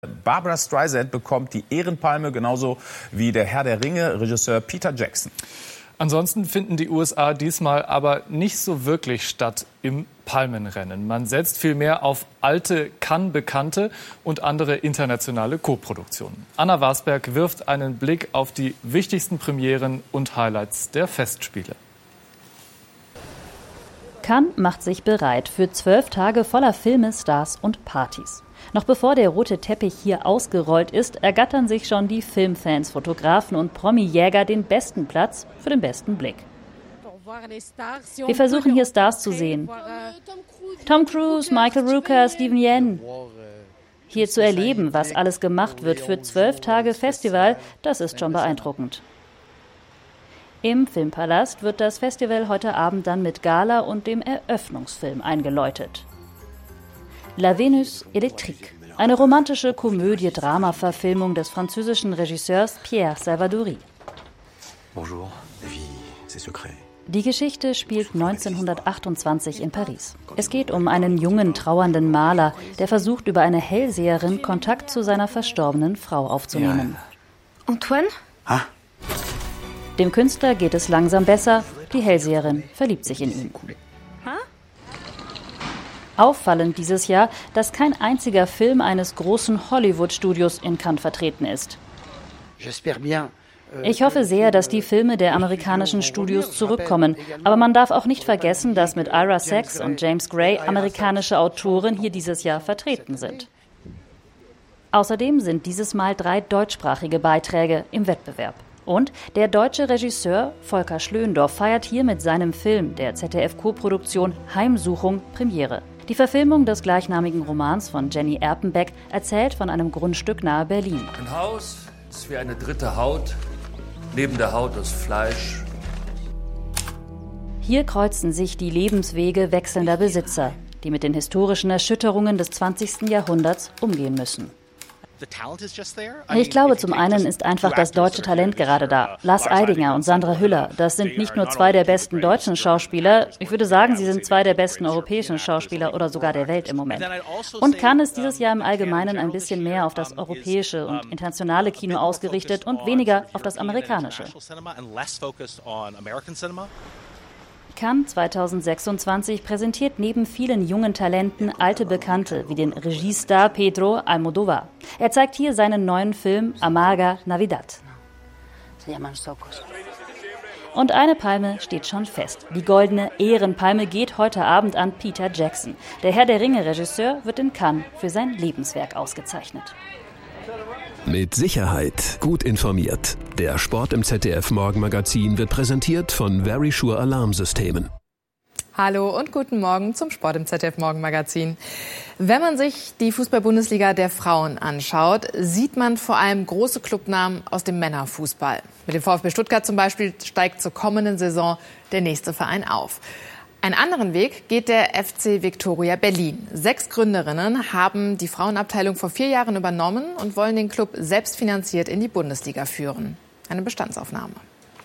Barbra Streisand bekommt die Ehrenpalme, genauso wie der Herr der Ringe, Regisseur Peter Jackson. Ansonsten finden die USA diesmal aber nicht so wirklich statt im Palmenrennen. Man setzt vielmehr auf alte Cannes-Bekannte und andere internationale Koproduktionen. Anna Wasberg wirft einen Blick auf die wichtigsten Premieren und Highlights der Festspiele. Cannes macht sich bereit für 12 Tage voller Filme, Stars und Partys. Noch bevor der rote Teppich hier ausgerollt ist, ergattern sich schon die Filmfans, Fotografen und Promi-Jäger den besten Platz für den besten Blick. Wir versuchen hier Stars zu sehen. Tom Cruise, Michael Rooker, Steven Yeun. Hier zu erleben, was alles gemacht wird für 12 Tage Festival, das ist schon beeindruckend. Im Filmpalast wird das Festival heute Abend dann mit Gala und dem Eröffnungsfilm eingeläutet. La Vénus électrique, eine romantische Komödie-Drama-Verfilmung des französischen Regisseurs Pierre Salvadori. Bonjour, la vie, c'est secret. Die Geschichte spielt 1928 in Paris. Es geht um einen jungen, trauernden Maler, der versucht, über eine Hellseherin Kontakt zu seiner verstorbenen Frau aufzunehmen. Ja. Antoine? Ah? Dem Künstler geht es langsam besser, die Hellseherin verliebt sich in ihn. Auffallend dieses Jahr, dass kein einziger Film eines großen Hollywood-Studios in Cannes vertreten ist. Ich hoffe sehr, dass die Filme der amerikanischen Studios zurückkommen. Aber man darf auch nicht vergessen, dass mit Ira Sachs und James Gray amerikanische Autoren hier dieses Jahr vertreten sind. Außerdem sind dieses Mal 3 deutschsprachige Beiträge im Wettbewerb. Und der deutsche Regisseur Volker Schlöndorff feiert hier mit seinem Film, der ZDF-Koproduktion Heimsuchung, Premiere. Die Verfilmung des gleichnamigen Romans von Jenny Erpenbeck erzählt von einem Grundstück nahe Berlin. Ein Haus ist wie eine dritte Haut, neben der Haut das Fleisch. Hier kreuzen sich die Lebenswege wechselnder Besitzer, die mit den historischen Erschütterungen des 20. Jahrhunderts umgehen müssen. Ich glaube, zum einen ist einfach das deutsche Talent gerade da. Lars Eidinger und Sandra Hüller, das sind nicht nur 2 der besten deutschen Schauspieler, ich würde sagen, sie sind 2 der besten europäischen Schauspieler oder sogar der Welt im Moment. Und Cannes ist dieses Jahr im Allgemeinen ein bisschen mehr auf das europäische und internationale Kino ausgerichtet und weniger auf das amerikanische. Cannes 2026 präsentiert neben vielen jungen Talenten alte Bekannte wie den Regiestar Pedro Almodóvar. Er zeigt hier seinen neuen Film Amarga Navidad. Und eine Palme steht schon fest. Die goldene Ehrenpalme geht heute Abend an Peter Jackson. Der Herr der Ringe-Regisseur wird in Cannes für sein Lebenswerk ausgezeichnet. Mit Sicherheit gut informiert. Der Sport im ZDF-Morgenmagazin wird präsentiert von Verisure Alarmsystemen. Hallo und guten Morgen zum Sport im ZDF-Morgenmagazin. Wenn man sich die Fußball-Bundesliga der Frauen anschaut, sieht man vor allem große Clubnamen aus dem Männerfußball. Mit dem VfB Stuttgart zum Beispiel steigt zur kommenden Saison der nächste Verein auf. Einen anderen Weg geht der FC Viktoria Berlin. 6 Gründerinnen haben die Frauenabteilung vor 4 Jahren übernommen und wollen den Club selbstfinanziert in die Bundesliga führen. Eine Bestandsaufnahme.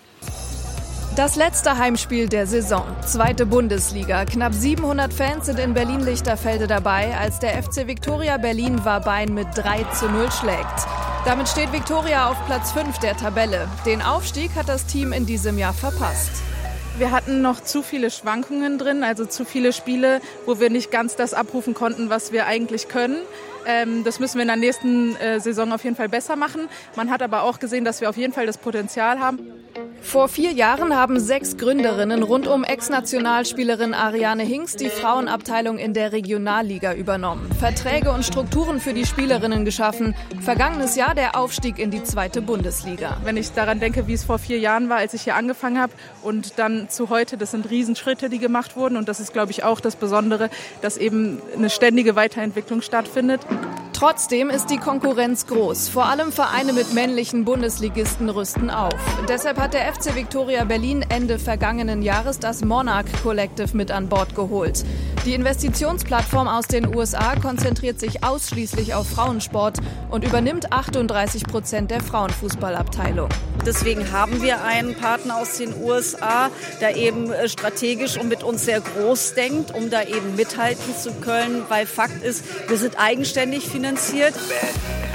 Das letzte Heimspiel der Saison. 2. Bundesliga. Knapp 700 Fans sind in Berlin-Lichterfelde dabei, als der FC Viktoria Berlin Warbein mit 3:0 schlägt. Damit steht Viktoria auf Platz 5 der Tabelle. Den Aufstieg hat das Team in diesem Jahr verpasst. Wir hatten noch zu viele Schwankungen drin, also zu viele Spiele, wo wir nicht ganz das abrufen konnten, was wir eigentlich können. Das müssen wir in der nächsten Saison auf jeden Fall besser machen. Man hat aber auch gesehen, dass wir auf jeden Fall das Potenzial haben. Vor 4 Jahren haben 6 Gründerinnen rund um Ex-Nationalspielerin Ariane Hinks die Frauenabteilung in der Regionalliga übernommen. Verträge und Strukturen für die Spielerinnen geschaffen. Vergangenes Jahr der Aufstieg in die 2. Bundesliga. Wenn ich daran denke, wie es vor 4 Jahren war, als ich hier angefangen habe und dann zu heute, das sind Riesenschritte, die gemacht wurden. Und das ist, glaube ich, auch das Besondere, dass eben eine ständige Weiterentwicklung stattfindet. Trotzdem ist die Konkurrenz groß. Vor allem Vereine mit männlichen Bundesligisten rüsten auf. Deshalb hat der FC Viktoria Berlin Ende vergangenen Jahres das Monarch Collective mit an Bord geholt. Die Investitionsplattform aus den USA konzentriert sich ausschließlich auf Frauensport und übernimmt 38% der Frauenfußballabteilung. Deswegen haben wir einen Partner aus den USA, der eben strategisch und mit uns sehr groß denkt, um da eben mithalten zu können, weil Fakt ist, wir sind eigenständig finanziert.